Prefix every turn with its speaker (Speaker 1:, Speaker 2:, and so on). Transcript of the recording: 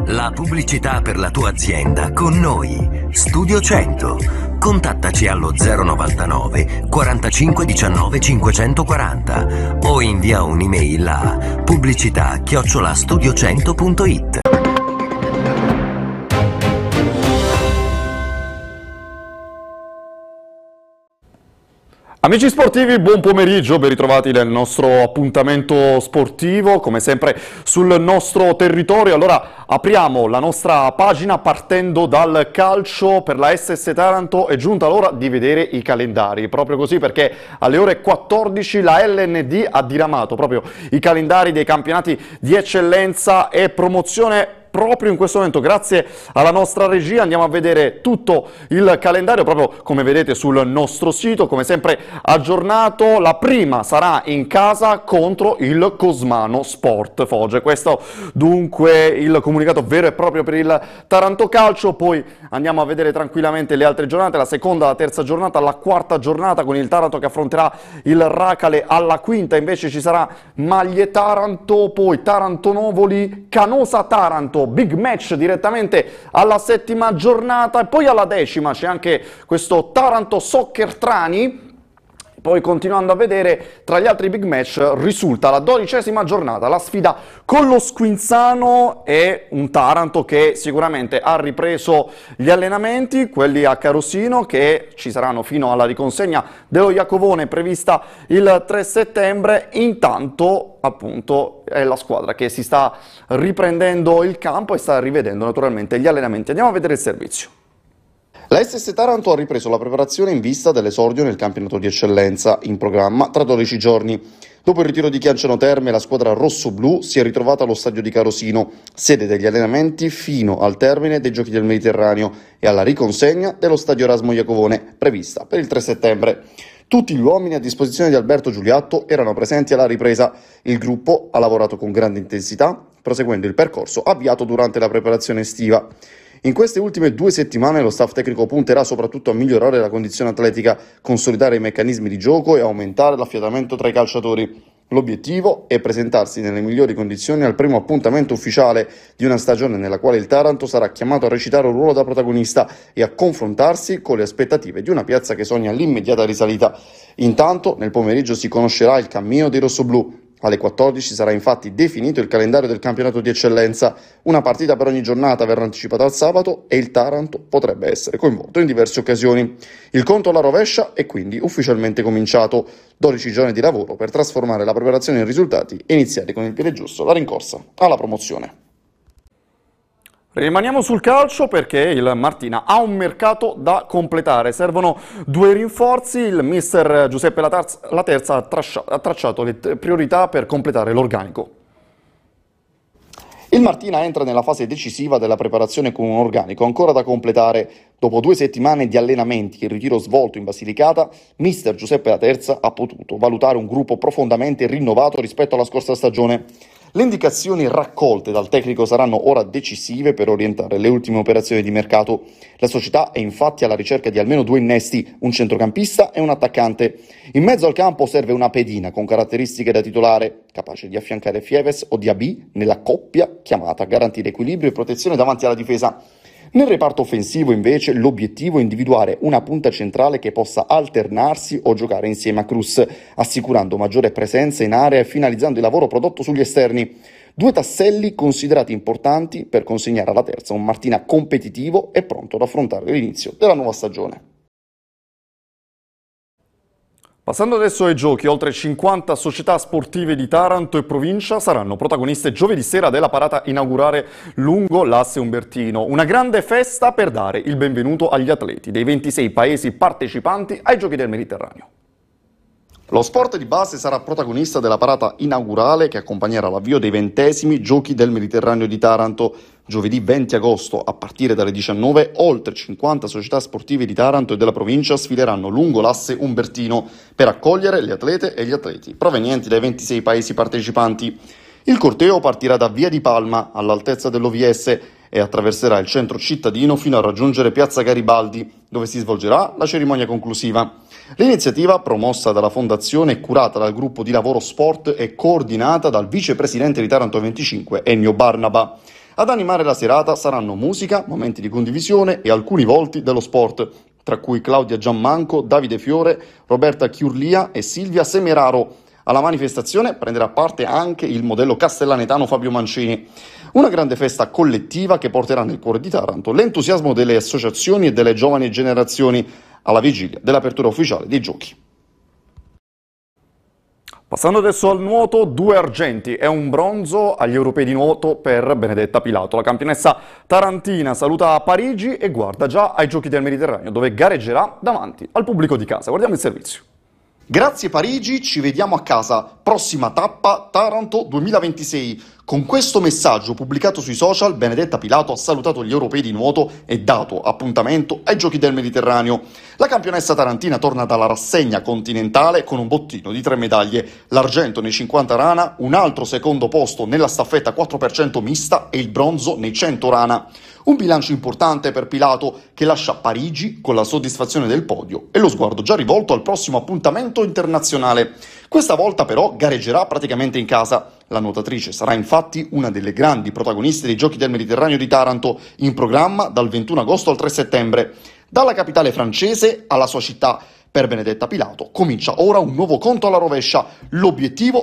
Speaker 1: La pubblicità per la tua azienda con noi. Studio 100. Contattaci allo 099 45 19 540 o invia un'email a pubblicità@studio100.it.
Speaker 2: Amici sportivi, buon pomeriggio, ben ritrovati nel nostro appuntamento sportivo, come sempre sul nostro territorio. Allora apriamo la nostra pagina partendo dal calcio. Per la SS Taranto è giunta l'ora di vedere i calendari, proprio così, perché alle ore 14 la LND ha diramato proprio i calendari dei campionati di eccellenza e promozione. Proprio in questo momento, grazie alla nostra regia, andiamo a vedere tutto il calendario, proprio come vedete sul nostro sito, come sempre aggiornato. La prima sarà in casa contro il Cosmano Sport Foggia. Questo dunque il comunicato vero e proprio per il Taranto Calcio. Poi andiamo a vedere tranquillamente le altre giornate, la seconda, la terza giornata, la quarta giornata con il Taranto che affronterà il Racale. Alla quinta invece ci sarà Maglie Taranto, poi Taranto Novoli, Canosa Taranto, big match direttamente alla settima giornata, e poi alla decima c'è anche questo Taranto Soccer Trani. Poi, continuando a vedere, tra gli altri big match risulta la 12ª giornata, la sfida con lo Squinzano e un Taranto che sicuramente ha ripreso gli allenamenti, quelli a Carosino, che ci saranno fino alla riconsegna dello Iacovone prevista il 3 settembre. Intanto, appunto, è la squadra che si sta riprendendo il campo e sta rivedendo naturalmente gli allenamenti. Andiamo a vedere il servizio.
Speaker 3: La SS Taranto ha ripreso la preparazione in vista dell'esordio nel campionato di eccellenza in programma tra 12 giorni. Dopo il ritiro di Chianciano Terme, la squadra rossoblu si è ritrovata allo stadio di Carosino, sede degli allenamenti fino al termine dei Giochi del Mediterraneo e alla riconsegna dello stadio Erasmo Iacovone, prevista per il 3 settembre. Tutti gli uomini a disposizione di Alberto Giuliatto erano presenti alla ripresa. Il gruppo ha lavorato con grande intensità, proseguendo il percorso avviato durante la preparazione estiva. In queste ultime 2 settimane lo staff tecnico punterà soprattutto a migliorare la condizione atletica, consolidare i meccanismi di gioco e aumentare l'affiatamento tra i calciatori. L'obiettivo è presentarsi nelle migliori condizioni al primo appuntamento ufficiale di una stagione nella quale il Taranto sarà chiamato a recitare un ruolo da protagonista e a confrontarsi con le aspettative di una piazza che sogna l'immediata risalita. Intanto, nel pomeriggio si conoscerà il cammino dei rossoblù. Alle 14 sarà infatti definito il calendario del campionato di eccellenza. Una partita per ogni giornata verrà anticipata al sabato e il Taranto potrebbe essere coinvolto in diverse occasioni. Il conto alla rovescia è quindi ufficialmente cominciato. 12 giorni di lavoro per trasformare la preparazione in risultati e iniziare con il piede giusto la rincorsa alla promozione.
Speaker 2: Rimaniamo sul calcio perché il Martina ha un mercato da completare, servono 2 rinforzi. Il mister Giuseppe Laterza ha tracciato le priorità per completare l'organico.
Speaker 3: Il Martina entra nella fase decisiva della preparazione con un organico ancora da completare. Dopo 2 settimane di allenamenti e il ritiro svolto in Basilicata, mister Giuseppe Laterza ha potuto valutare un gruppo profondamente rinnovato rispetto alla scorsa stagione. Le indicazioni raccolte dal tecnico saranno ora decisive per orientare le ultime operazioni di mercato. La società è infatti alla ricerca di almeno 2 innesti, un centrocampista e un attaccante. In mezzo al campo serve una pedina con caratteristiche da titolare, capace di affiancare Fieves o Diaby nella coppia chiamata a garantire equilibrio e protezione davanti alla difesa. Nel reparto offensivo, invece, l'obiettivo è individuare una punta centrale che possa alternarsi o giocare insieme a Cruz, assicurando maggiore presenza in area e finalizzando il lavoro prodotto sugli esterni. 2 tasselli considerati importanti per consegnare alla Terza un Martina competitivo e pronto ad affrontare l'inizio della nuova stagione.
Speaker 2: Passando adesso ai giochi, oltre 50 società sportive di Taranto e provincia saranno protagoniste giovedì sera della parata inaugurale lungo l'Asse Umbertino. Una grande festa per dare il benvenuto agli atleti dei 26 paesi partecipanti ai Giochi del Mediterraneo.
Speaker 3: Lo sport di base sarà protagonista della parata inaugurale che accompagnerà l'avvio dei 20esimi Giochi del Mediterraneo di Taranto. Giovedì 20 agosto, a partire dalle 19, oltre 50 società sportive di Taranto e della provincia sfileranno lungo l'asse Umbertino per accogliere le atlete e gli atleti provenienti dai 26 paesi partecipanti. Il corteo partirà da Via di Palma, all'altezza dell'OVS, e attraverserà il centro cittadino fino a raggiungere Piazza Garibaldi, dove si svolgerà la cerimonia conclusiva. L'iniziativa, promossa dalla Fondazione e curata dal gruppo di lavoro sport, è coordinata dal vicepresidente di Taranto 25, Ennio Barnaba. Ad animare la serata saranno musica, momenti di condivisione e alcuni volti dello sport, tra cui Claudia Giammanco, Davide Fiore, Roberta Chiurlia e Silvia Semeraro. Alla manifestazione prenderà parte anche il modello castellanetano Fabio Mancini. Una grande festa collettiva che porterà nel cuore di Taranto l'entusiasmo delle associazioni e delle giovani generazioni alla vigilia dell'apertura ufficiale dei giochi.
Speaker 2: Passando adesso al nuoto, 2 argenti e un bronzo agli europei di nuoto per Benedetta Pilato. La campionessa tarantina saluta Parigi e guarda già ai Giochi del Mediterraneo, dove gareggerà davanti al pubblico di casa. Guardiamo il servizio.
Speaker 3: Grazie Parigi, ci vediamo a casa. Prossima tappa Taranto 2026. Con questo messaggio pubblicato sui social, Benedetta Pilato ha salutato gli europei di nuoto e dato appuntamento ai Giochi del Mediterraneo. La campionessa tarantina torna dalla rassegna continentale con un bottino di 3 medaglie, l'argento nei 50 rana, un altro secondo posto nella staffetta 4% mista e il bronzo nei 100 rana. Un bilancio importante per Pilato che lascia Parigi con la soddisfazione del podio e lo sguardo già rivolto al prossimo appuntamento internazionale. Questa volta però gareggerà praticamente in casa. La nuotatrice sarà infatti una delle grandi protagoniste dei Giochi del Mediterraneo di Taranto, in programma dal 21 agosto al 3 settembre. Dalla capitale francese alla sua città, per Benedetta Pilato comincia ora un nuovo conto alla rovescia. L'obiettivo